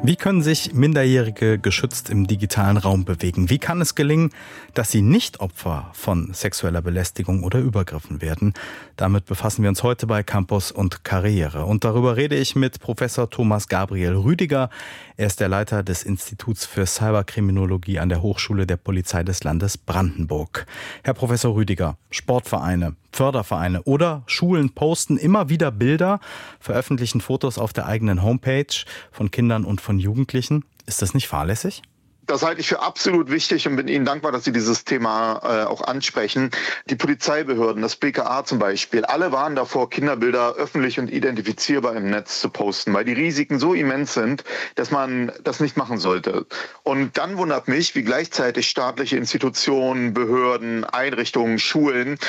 Wie können sich Minderjährige geschützt im digitalen Raum bewegen? Wie kann es gelingen, dass sie nicht Opfer von sexueller Belästigung oder Übergriffen werden? Damit befassen wir uns heute bei Campus und Karriere. Und darüber rede ich mit Professor Thomas Gabriel Rüdiger. Er ist der Leiter des Instituts für Cyberkriminologie an der Hochschule der Polizei des Landes Brandenburg. Herr Professor Rüdiger, Sportvereine, Fördervereine oder Schulen posten immer wieder Bilder, veröffentlichen Fotos auf der eigenen Homepage von Kindern und von Jugendlichen. Ist das nicht fahrlässig? Das halte ich für absolut wichtig und bin Ihnen dankbar, dass Sie dieses Thema auch ansprechen. Die Polizeibehörden, das BKA zum Beispiel, alle waren davor, Kinderbilder öffentlich und identifizierbar im Netz zu posten, weil die Risiken so immens sind, dass man das nicht machen sollte. Und dann wundert mich, wie gleichzeitig staatliche Institutionen, Behörden, Einrichtungen, Schulen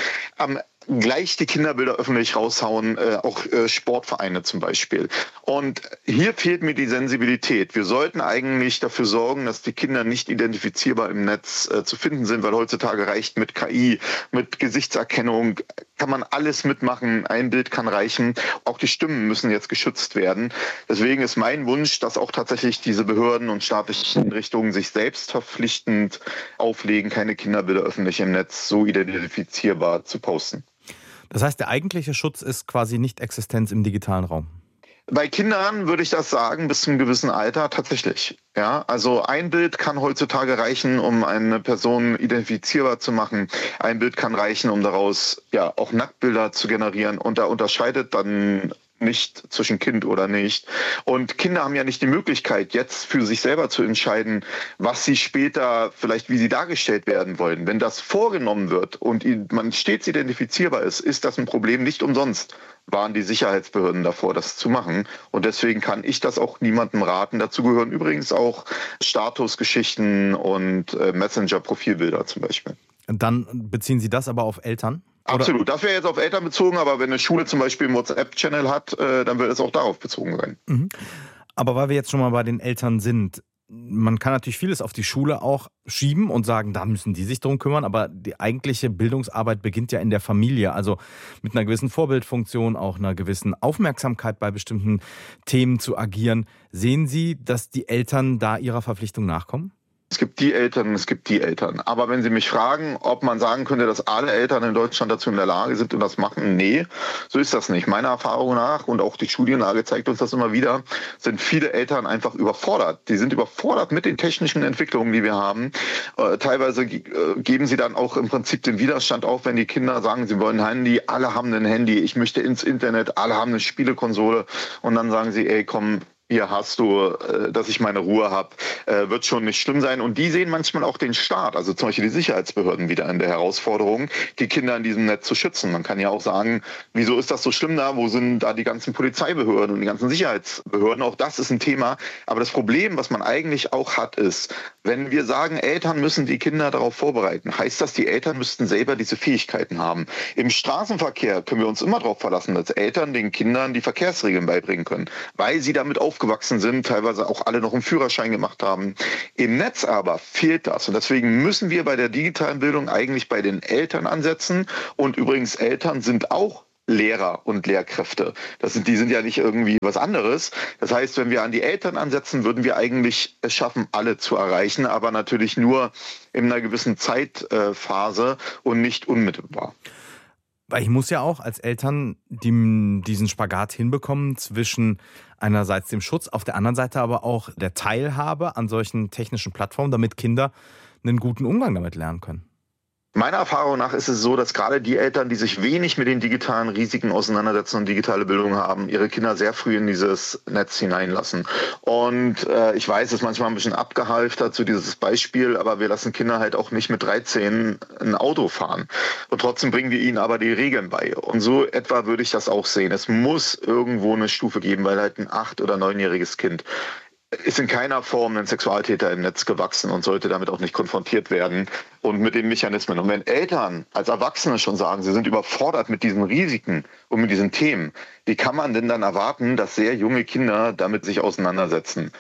gleich die Kinderbilder öffentlich raushauen, auch Sportvereine zum Beispiel. Und hier fehlt mir die Sensibilität. Wir sollten eigentlich dafür sorgen, dass die Kinder nicht identifizierbar im Netz zu finden sind, weil heutzutage reicht mit KI, mit Gesichtserkennung, kann man alles mitmachen. Ein Bild kann reichen. Auch die Stimmen müssen jetzt geschützt werden. Deswegen ist mein Wunsch, dass auch tatsächlich diese Behörden und staatlichen Einrichtungen sich selbst verpflichtend auflegen, keine Kinderbilder öffentlich im Netz so identifizierbar zu posten. Das heißt, der eigentliche Schutz ist quasi Nicht-Existenz im digitalen Raum? Bei Kindern würde ich das sagen, bis zu einem gewissen Alter tatsächlich. Ja, also ein Bild kann heutzutage reichen, um eine Person identifizierbar zu machen. Ein Bild kann reichen, um daraus ja auch Nacktbilder zu generieren. Und da unterscheidet dann nicht zwischen Kind oder nicht. Und Kinder haben ja nicht die Möglichkeit, jetzt für sich selber zu entscheiden, was sie später, vielleicht wie sie dargestellt werden wollen. Wenn das vorgenommen wird und man stets identifizierbar ist das ein Problem. Nicht umsonst waren die Sicherheitsbehörden davor, das zu machen. Und deswegen kann ich das auch niemandem raten. Dazu gehören übrigens auch Statusgeschichten und Messenger-Profilbilder zum Beispiel. Dann beziehen Sie das aber auf Eltern? Absolut. Das wäre jetzt auf Eltern bezogen, aber wenn eine Schule zum Beispiel einen WhatsApp-Channel hat, dann wird es auch darauf bezogen sein. Mhm. Aber weil wir jetzt schon mal bei den Eltern sind, man kann natürlich vieles auf die Schule auch schieben und sagen, da müssen die sich drum kümmern, aber die eigentliche Bildungsarbeit beginnt ja in der Familie, also mit einer gewissen Vorbildfunktion, auch einer gewissen Aufmerksamkeit bei bestimmten Themen zu agieren. Sehen Sie, dass die Eltern da ihrer Verpflichtung nachkommen? Es gibt die Eltern, es gibt die Eltern. Aber wenn Sie mich fragen, ob man sagen könnte, dass alle Eltern in Deutschland dazu in der Lage sind und das machen, nee, so ist das nicht. Meiner Erfahrung nach, und auch die Studienlage zeigt uns das immer wieder, sind viele Eltern einfach überfordert. Die sind überfordert mit den technischen Entwicklungen, die wir haben. Teilweise geben sie dann auch im Prinzip den Widerstand auf, wenn die Kinder sagen, sie wollen ein Handy, alle haben ein Handy, ich möchte ins Internet, alle haben eine Spielekonsole. Und dann sagen sie, ey, komm, hier hast du, dass ich meine Ruhe habe, wird schon nicht schlimm sein. Und die sehen manchmal auch den Staat, also zum Beispiel die Sicherheitsbehörden, wieder in der Herausforderung, die Kinder in diesem Netz zu schützen. Man kann ja auch sagen, wieso ist das so schlimm da? Wo sind da die ganzen Polizeibehörden und die ganzen Sicherheitsbehörden? Auch das ist ein Thema. Aber das Problem, was man eigentlich auch hat, ist, wenn wir sagen, Eltern müssen die Kinder darauf vorbereiten, heißt das, die Eltern müssten selber diese Fähigkeiten haben. Im Straßenverkehr können wir uns immer darauf verlassen, dass Eltern den Kindern die Verkehrsregeln beibringen können, weil sie damit aufgewachsen sind, teilweise auch alle noch einen Führerschein gemacht haben. Im Netz aber fehlt das. Und deswegen müssen wir bei der digitalen Bildung eigentlich bei den Eltern ansetzen. Und übrigens, Eltern sind auch Lehrer und Lehrkräfte. Die sind ja nicht irgendwie was anderes. Das heißt, wenn wir an die Eltern ansetzen, würden wir eigentlich es schaffen, alle zu erreichen, aber natürlich nur in einer gewissen Zeitphase und nicht unmittelbar. Weil ich muss ja auch als Eltern diesen Spagat hinbekommen zwischen einerseits dem Schutz, auf der anderen Seite aber auch der Teilhabe an solchen technischen Plattformen, damit Kinder einen guten Umgang damit lernen können. Meiner Erfahrung nach ist es so, dass gerade die Eltern, die sich wenig mit den digitalen Risiken auseinandersetzen und digitale Bildung haben, ihre Kinder sehr früh in dieses Netz hineinlassen. Und ich weiß, es ist manchmal ein bisschen abgehalftert zu dieses Beispiel, aber wir lassen Kinder halt auch nicht mit 13 ein Auto fahren. Und trotzdem bringen wir ihnen aber die Regeln bei. Und so etwa würde ich das auch sehen. Es muss irgendwo eine Stufe geben, weil halt ein 8- oder 9-jähriges Kind ist in keiner Form ein Sexualtäter im Netz gewachsen und sollte damit auch nicht konfrontiert werden und mit den Mechanismen. Und wenn Eltern als Erwachsene schon sagen, sie sind überfordert mit diesen Risiken und mit diesen Themen, wie kann man denn dann erwarten, dass sehr junge Kinder damit sich auseinandersetzen?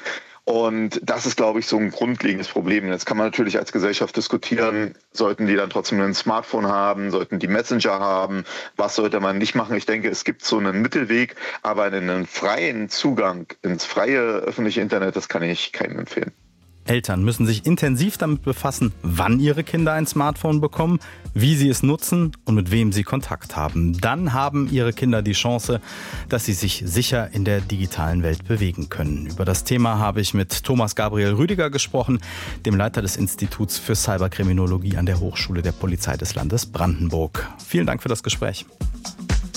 Und das ist, glaube ich, so ein grundlegendes Problem. Jetzt kann man natürlich als Gesellschaft diskutieren, sollten die dann trotzdem ein Smartphone haben, sollten die Messenger haben, was sollte man nicht machen. Ich denke, es gibt so einen Mittelweg, aber einen freien Zugang ins freie öffentliche Internet, das kann ich keinem empfehlen. Eltern müssen sich intensiv damit befassen, wann ihre Kinder ein Smartphone bekommen, wie sie es nutzen und mit wem sie Kontakt haben. Dann haben ihre Kinder die Chance, dass sie sich sicher in der digitalen Welt bewegen können. Über das Thema habe ich mit Thomas Gabriel Rüdiger gesprochen, dem Leiter des Instituts für Cyberkriminologie an der Hochschule der Polizei des Landes Brandenburg. Vielen Dank für das Gespräch.